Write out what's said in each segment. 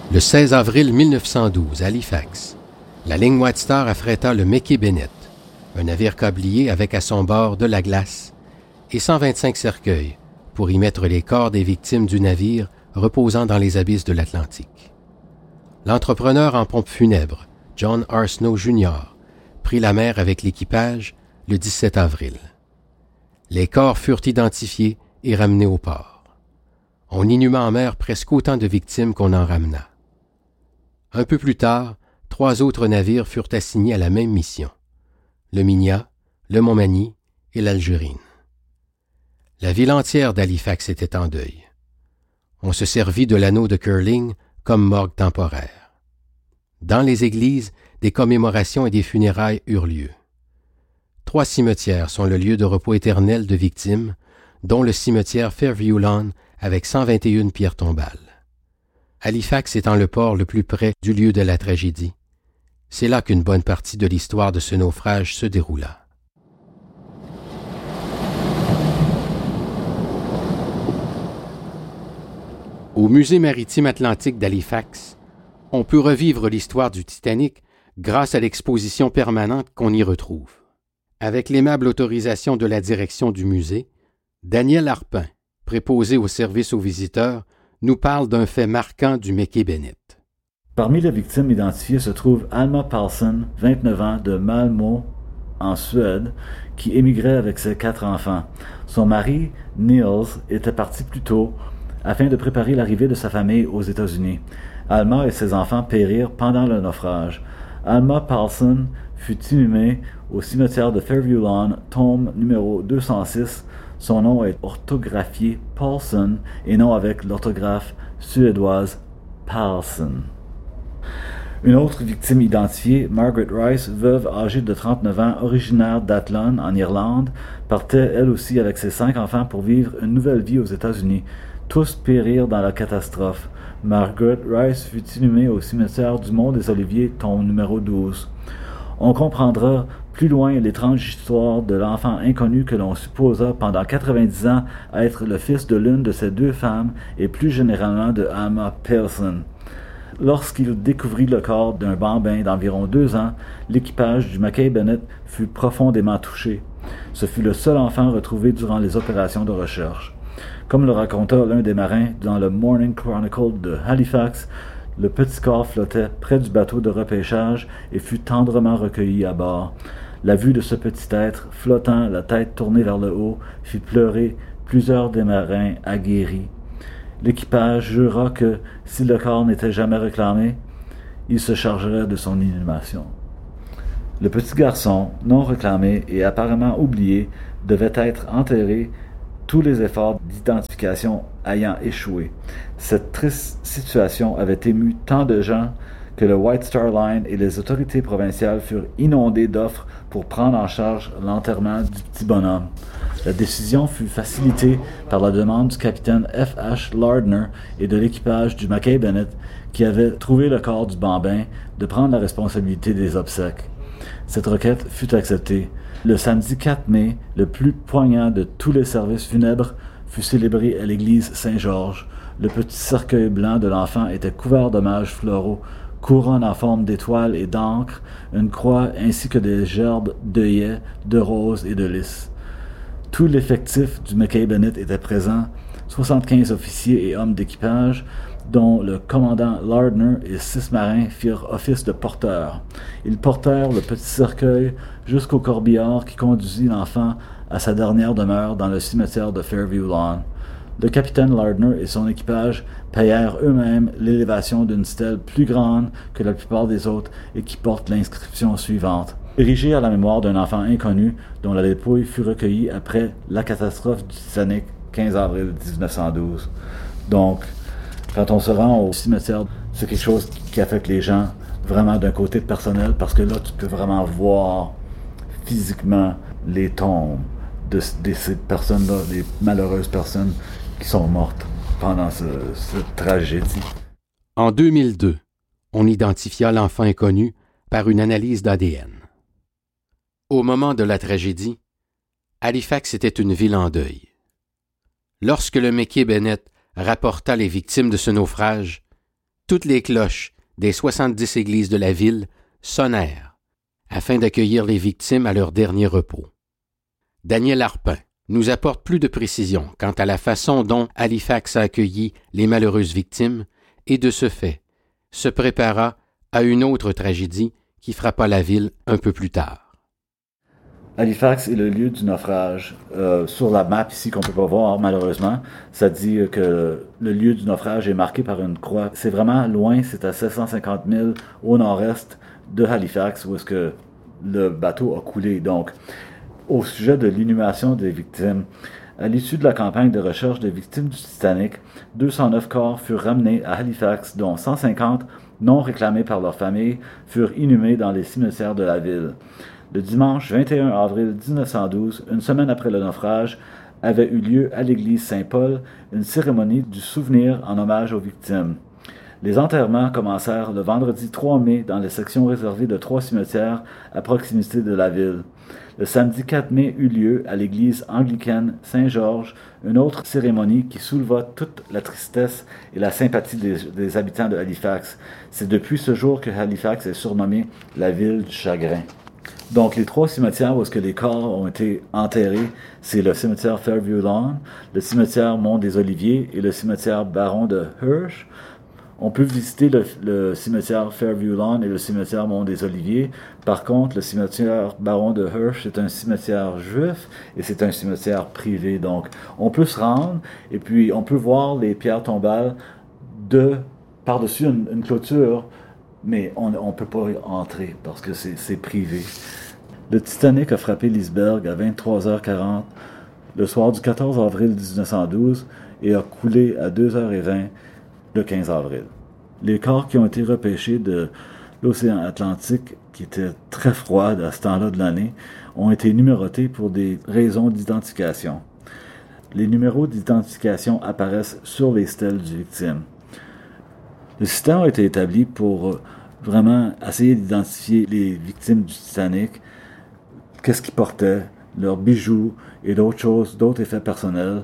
Le 16 avril 1912, à Halifax, la ligne White Star affréta le Mickey Bennett, un navire câblier avec à son bord de la glace et 125 cercueils pour y mettre les corps des victimes du navire reposant dans les abysses de l'Atlantique. L'entrepreneur en pompes funèbres, John R. Snow Jr., prit la mer avec l'équipage le 17 avril. Les corps furent identifiés et ramenés au port. On inhuma en mer presque autant de victimes qu'on en ramena. Un peu plus tard, 3 autres navires furent assignés à la même mission, le Minia, le Montmagny et l'Algérine. La ville entière d'Halifax était en deuil. On se servit de l'anneau de curling comme morgue temporaire. Dans les églises, des commémorations et des funérailles eurent lieu. 3 cimetières sont le lieu de repos éternel de victimes, dont le cimetière Fairview Lawn avec 121 pierres tombales. Halifax étant le port le plus près du lieu de la tragédie, c'est là qu'une bonne partie de l'histoire de ce naufrage se déroula. Au Musée maritime atlantique d'Halifax, on peut revivre l'histoire du Titanic grâce à l'exposition permanente qu'on y retrouve. Avec l'aimable autorisation de la direction du musée, Daniel Arpin, préposé au service aux visiteurs, nous parle d'un fait marquant du Mickey Bennett. Parmi les victimes identifiées se trouve Alma Paulson, 29 ans, de Malmö, en Suède, qui émigrait avec ses 4 enfants. Son mari, Niels, était parti plus tôt afin de préparer l'arrivée de sa famille aux États-Unis. Alma et ses enfants périrent pendant le naufrage. Alma Paulson fut inhumée au cimetière de Fairview Lawn, tombe numéro 206. Son nom est orthographié Paulson et non avec l'orthographe suédoise Paulson. Une autre victime identifiée, Margaret Rice, veuve âgée de 39 ans, originaire d'Athlone, en Irlande, partait elle aussi avec ses 5 enfants pour vivre une nouvelle vie aux États-Unis. Tous périrent dans la catastrophe. Margaret Rice fut inhumée au cimetière du Mont des Oliviers, tombe numéro 12. On comprendra plus loin l'étrange histoire de l'enfant inconnu que l'on supposa pendant 90 ans être le fils de l'une de ces 2 femmes et plus généralement de Alma Paulson. Lorsqu'il découvrit le corps d'un bambin d'environ 2 ans, l'équipage du Mickey Bennett fut profondément touché. Ce fut le seul enfant retrouvé durant les opérations de recherche. Comme le raconta l'un des marins dans le Morning Chronicle de Halifax, le petit corps flottait près du bateau de repêchage et fut tendrement recueilli à bord. La vue de ce petit être, flottant, la tête tournée vers le haut, fit pleurer plusieurs des marins aguerris. L'équipage jura que, si le corps n'était jamais réclamé, il se chargerait de son inhumation. Le petit garçon, non réclamé et apparemment oublié, devait être enterré, tous les efforts d'identification ayant échoué. Cette triste situation avait ému tant de gens que le White Star Line et les autorités provinciales furent inondées d'offres pour prendre en charge l'enterrement du petit bonhomme. La décision fut facilitée par la demande du capitaine F.H. Lardner et de l'équipage du Mickey Bennett, qui avait trouvé le corps du bambin, de prendre la responsabilité des obsèques. Cette requête fut acceptée. Le samedi 4 mai, le plus poignant de tous les services funèbres fut célébré à l'église Saint-Georges. Le petit cercueil blanc de l'enfant était couvert d'hommages floraux, couronne en forme d'étoiles et d'encre, une croix ainsi que des gerbes d'œillets, de roses et de lys. Tout l'effectif du Mickey Bennett était présent, 75 officiers et hommes d'équipage, dont le commandant Lardner et 6 marins firent office de porteurs. Ils portèrent le petit cercueil jusqu'au corbillard qui conduisit l'enfant à sa dernière demeure dans le cimetière de Fairview Lawn. Le capitaine Lardner et son équipage payèrent eux-mêmes l'élévation d'une stèle plus grande que la plupart des autres et qui porte l'inscription suivante: érigée à la mémoire d'un enfant inconnu dont la dépouille fut recueillie après la catastrophe du Titanic, 15 avril 1912. Donc, quand on se rend au cimetière, c'est quelque chose qui affecte les gens vraiment d'un côté personnel, parce que là, tu peux vraiment voir physiquement les tombes de ces personnes-là, les malheureuses personnes qui sont mortes pendant cette tragédie. En 2002, on identifia l'enfant inconnu par une analyse d'ADN. Au moment de la tragédie, Halifax était une ville en deuil. Lorsque le Mickey Bennett rapporta les victimes de ce naufrage, toutes les cloches des 70 églises de la ville sonnèrent afin d'accueillir les victimes à leur dernier repos. Daniel Arpin nous apporte plus de précisions quant à la façon dont Halifax a accueilli les malheureuses victimes et de ce fait se prépara à une autre tragédie qui frappa la ville un peu plus tard. Halifax est le lieu du naufrage. Sur la map ici qu'on ne peut pas voir malheureusement, ça dit que le lieu du naufrage est marqué par une croix. C'est vraiment loin, c'est à 750 000 au nord-est de Halifax où est-ce que le bateau a coulé. Donc, au sujet de l'inhumation des victimes, à l'issue de la campagne de recherche des victimes du Titanic, 209 corps furent ramenés à Halifax, dont 150 non réclamés par leur famille furent inhumés dans les cimetières de la ville. Le dimanche 21 avril 1912, une semaine après le naufrage, avait eu lieu à l'église Saint-Paul une cérémonie du souvenir en hommage aux victimes. Les enterrements commencèrent le vendredi 3 mai dans les sections réservées de 3 cimetières à proximité de la ville. Le samedi 4 mai eut lieu à l'église anglicane Saint-Georges une autre cérémonie qui souleva toute la tristesse et la sympathie des habitants de Halifax. C'est depuis ce jour que Halifax est surnommée la ville du chagrin. Donc, les 3 cimetières où est-ce que les corps ont été enterrés, c'est le cimetière Fairview Lawn, le cimetière Mont des Oliviers et le cimetière Baron de Hirsch. On peut visiter le cimetière Fairview Lawn et le cimetière Mont des Oliviers. Par contre, le cimetière Baron de Hirsch est un cimetière juif et c'est un cimetière privé. Donc, on peut se rendre et puis on peut voir les pierres tombales par-dessus une clôture, mais on ne peut pas y entrer parce que c'est privé. Le Titanic a frappé l'iceberg à 23h40 le soir du 14 avril 1912 et a coulé à 2h20 le 15 avril. Les corps qui ont été repêchés de l'océan Atlantique, qui était très froid à ce temps-là de l'année, ont été numérotés pour des raisons d'identification. Les numéros d'identification apparaissent sur les stèles du victime. Le système a été établi pour vraiment essayer d'identifier les victimes du Titanic, qu'est-ce qu'ils portaient, leurs bijoux et d'autres choses, d'autres effets personnels.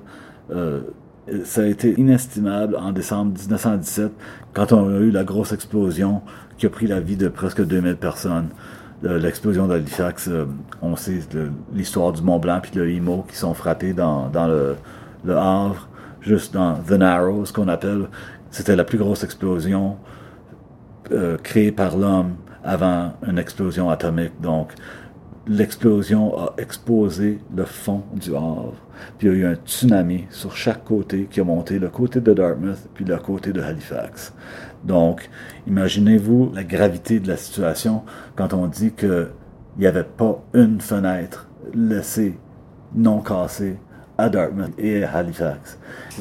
Ça a été inestimable en décembre 1917, quand on a eu la grosse explosion qui a pris la vie de presque 2000 personnes. L'explosion d'Halifax, on sait l'histoire du Mont-Blanc puis le Imo qui sont frappés dans le Havre, juste dans The Narrows, ce qu'on appelle. C'était la plus grosse explosion créée par l'homme avant une explosion atomique. Donc, l'explosion a exposé le fond du Havre. Puis il y a eu un tsunami sur chaque côté qui a monté le côté de Dartmouth puis le côté de Halifax. Donc, imaginez-vous la gravité de la situation quand on dit qu'il n'y avait pas une fenêtre laissée non cassée à Dartmouth et à Halifax.